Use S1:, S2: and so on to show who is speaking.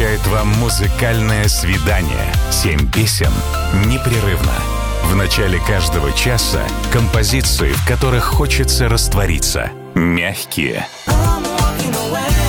S1: обещает вам музыкальное свидание. 7 песен непрерывно. В начале каждого часа композиции, в которых хочется раствориться. Мягкие.